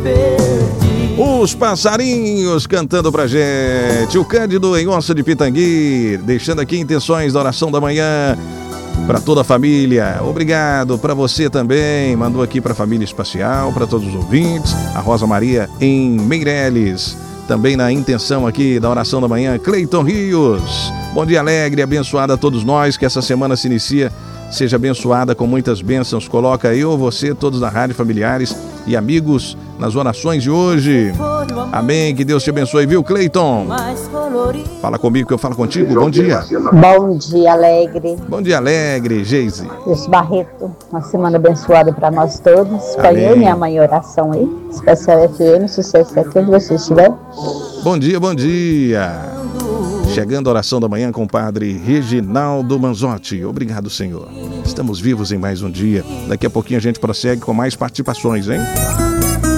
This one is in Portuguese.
Os passarinhos cantando pra gente. O Cândido em Onça de Pitangui, deixando aqui intenções da oração da manhã para toda a família. Obrigado para você também. Mandou aqui para a família espacial, para todos os ouvintes. A Rosa Maria em Meireles, também na intenção aqui da oração da manhã. Cleiton Rios, bom dia alegre, abençoado a todos nós, que essa semana se inicia, seja abençoada com muitas bênçãos. Coloca eu, você, todos da rádio, familiares e amigos nas orações de hoje. Amém, que Deus te abençoe, viu, Cleiton? Fala comigo que eu falo contigo. Bom dia. Bom dia, alegre. Bom dia, alegre, Geise. Deus Barreto, uma semana abençoada para nós todos. Põe eu e minha mãe em oração aí. Especial FM, sucesso aqui onde você estiver. Bom dia, bom dia. Chegando a oração da manhã com o padre Reginaldo Manzotti. Obrigado, Senhor. Estamos vivos em mais um dia. Daqui a pouquinho a gente prossegue com mais participações, hein?